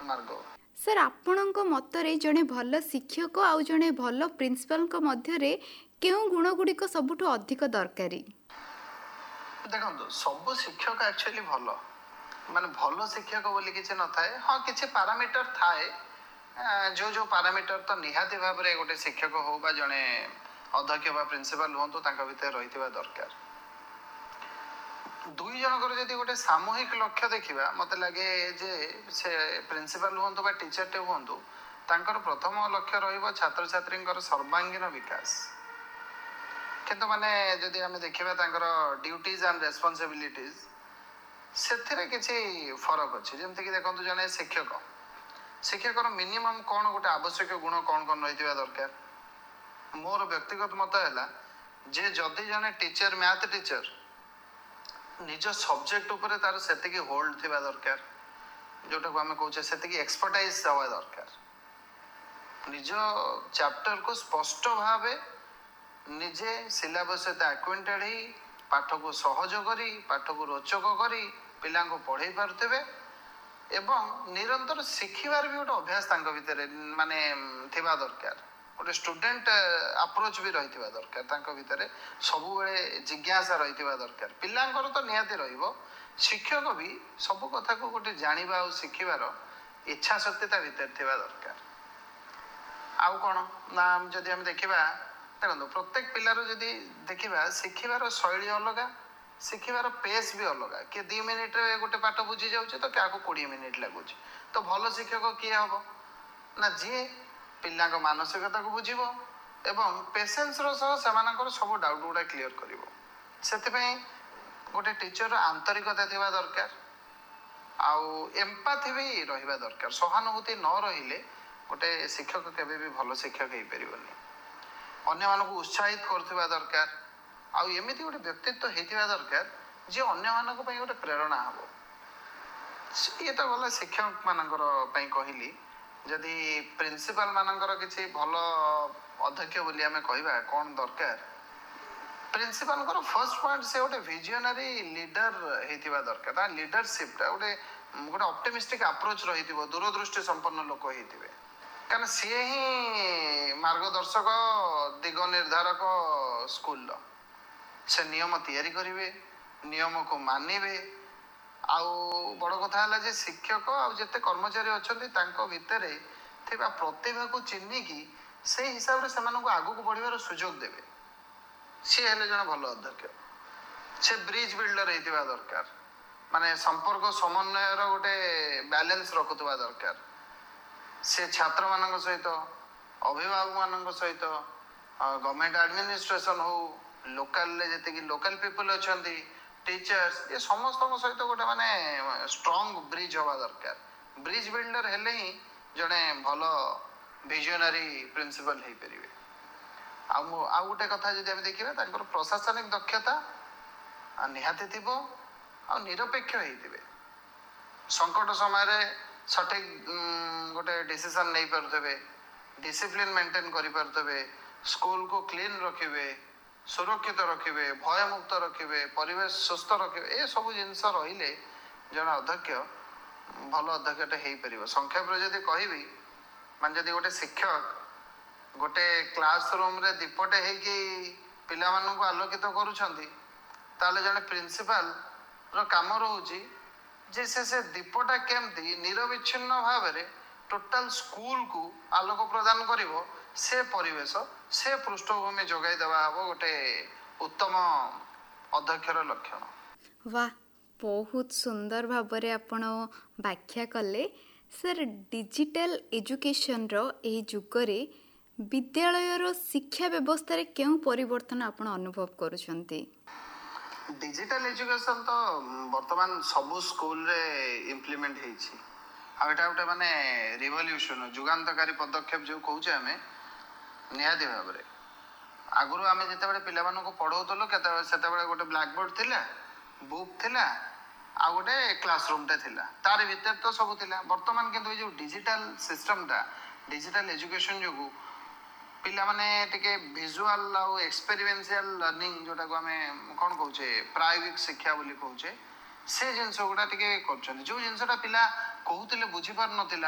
मार्ग। सर आपणଙ୍କ मतरे जड़े भल शिक्षक आउ जड़े भल प्रिंसिपल मध्य केउ गुण गुड़िक सबुठ अधिक दरकारी? देखो सब शिक्षक एक्चुअली भल माने भल शिक्षक बोली किसी न थाए। हाँ किसी पारामीटर थाए जो जो पारामीटर तो निहाती भाव में गोटे शिक्षक हो बा जड़े अध्यक्ष बा प्रिंसिपल हूँ भीतर रही दरकार। दुई जनकर जदि गोटे सामूहिक लक्ष्य देखा मत लगे जे से प्रिंसिपल हूँ बा टीचर टे हूँ तांकर प्रथम लक्ष्य रहिबो छात्र छात्री सर्वांगीन विकास। किंतु माने जदि आम देखा तांकर ड्यूटीज एंड रेस्पॉन्सिबिलिटीज से किसी फरक अच्छे। जमती कि देखो जड़े शिक्षक शिक्षकर मिनिमम कौन गोटे आवश्यक गुण कौन कौन रही दरकार। मोर व्यक्तिगत मत है जे जदि जड़े टीचर मैथ टीचर निज सब्जेक्ट उपर तार से होल्ड थिबा दरकार जोटा को आम कहे से एक्सपर्टाइज हवा दरकार। निज चैप्टर को स्पष्ट भाव निजे सिलेबस सहित एक्वेंटेड ही पाठ को सहज करी पाठ को रोचक करी पिला को पढ़े पारे एवं निरंतर शिखिबार भी गोटे अभ्यास भीतर माने थिबा दरकार। गोटे स्टूडेंट अप्रोच भी रही दरकार भीतर सब जिज्ञासा रही दरकार। पिलांकर तो निहाती रहिबो शिक्षक भी सब कथा को गोटे जानिबा और शिखिबार इच्छा शक्ति भीतर थिबा दरकार। आउ कौन ना जदि हम देखा देखो प्रत्येक पिलार जदि देखा शिखिबार शैली अलग शिखिबार पेस भी अलग। किए 2 मिनिट रे गोटे पाठ बुझी जाऊे तो क्या 20 मिनिट लगुच। तो भल शिक्षक किए हम ना जी पिला मानसिकता को बुझे एवं पेसेंस सह सब डाउट गुड़ा क्लीयर कर गोटे टीचर आंतरिकता थिबा दरकार आउ एम्पाथी भी रहिबा दरकार। सहानुभूति न रहिले गोटे शिक्षक केबे भी भल शिक्षक हो पारिबनी। अन्य मानक उत्साहित करथिबा दरकार आउ एमिति गोटे व्यक्तित्व हेतिबा दरकार जे अन्य मानक पई गोटे प्रेरणा हबो। ये तो गला शिक्षक मानकर पई कहिली। जदि प्रिंसिपल मानकर किसी भल अध्यक्ष बोली आमे कहबा कोन दरकार प्रिंसिपल को फर्स्ट पॉइंट से गोटे विजनरी लीडर हेतिबा दरकार। ता लीडरशिप ता गोटे गोटे ऑप्टिमिस्टिक अप्रोच रहितिबो दूरदृष्टि संपन्न लोक हेतिबे कारण सी ही मार्गदर्शक दिग निर्धारक स्कूल से नियम तैयारी करिवे नियम को मानिबे। आउ बड़ कथा है जे शिक्षक आउ जिते कर्मचारी अच्छे भितर थिबा प्रतिभा को चिन्हिकी से हिसाब से आगू को बढ़िबार सुजोग देवे। सी हेले जन भल अध्यक्ष से ब्रिज बिल्डर होइतिबा दरकार माने संपर्क समन्वयर गोटे बैलेंस रखुवा दरकार। से छात्र मान सहित अभिभावक मान सहित गवर्नमेंट एडमिनिस्ट्रेशन हो लोकल जी लोकल पीपल अच्छा टीचर्स ये समस्त सहित गोटे माने स्ट्रॉन्ग ब्रिज हवा दरकार। ब्रिज बिल्डर हेले ही जड़े भल विजनरी प्रिंसिपल हो पारे। आउ गोटे कथा जब आम देखा प्रशासनिक दक्षता निहाती थी आ निरपेक्ष होते संकट समय सठिक गोटे डिसीजन नहीं पारे डिसिप्लिन मेंटेन करें स्कूल को क्लीन रखिए सुरक्षित रखिए भयमुक्त रखिए परिवेश सुस्थ रखिए ये सब जिनस रहिले जन अध्यक्ष भल अध्यक्षटे हो पार। संक्षेप जदि कहबी मान जदि गोटे शिक्षक गोटे क्लासरूम रे दीपटे होगी पिला मानू आलोकित करुँच जड़े प्रिंसिपल काम रोचे जे से दीपटा केमती निरविच्छिन्न भाव में टोटाल स्कूल को आलोक प्रदान करिवो से परिवेश से पृष्ठभूमि जोगाई देवा हम गोटे उत्तम अध्यक्षर लक्षण। वाह बहुत सुंदर भाबरे आपण व्याख्या कले। सर डिजिटल एजुकेशन रो एही जुगरे विद्यालयर शिक्षा व्यवस्था रे केउ परिवर्तन आपण अनुभव करूछंती? डिजिटल एजुकेशन तो वर्तमान सबु स्कूल रे इम्प्लीमेंट हेछि आ एटा गोटे माने रिवोल्यूशन जुगान्तकारी पदक्षेप जो कहूचे आमे निहाती भाव में आगुरी आम जिते पिला पढ़ाऊल के गोटे ब्लैक बोर्ड थिला बुक थिला आ गोटे क्लासरूम टे थिला तार भीतर तो सब थिला। वर्तमान किंतु जो डिजिटल सिस्टम टा डिजिटल एजुकेशन जो पिला माने टिके विजुअल आउ एक्सपेरिमेंशियल लर्निंग जोटा को आमे कोन कहूचे प्रायोगिक शिक्षा बोली कहूचे से जिनस गुड़ा टिके करछन जो जिनसटा पिला कहूतिले बुझी पार नथिला